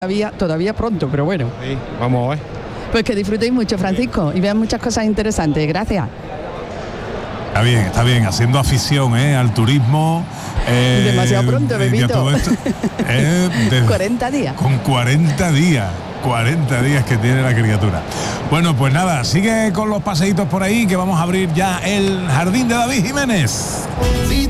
todavía pronto, pero bueno. Sí, vamos a ver. Pues que disfrutéis mucho, Francisco, y vean muchas cosas interesantes. Gracias. Está bien, haciendo afición al turismo. Demasiado pronto, y a Pepito. todo esto, 40 días. Con 40 días que tiene la criatura. Bueno, pues nada, sigue con los paseitos por ahí, que vamos a abrir ya el jardín de David Jiménez.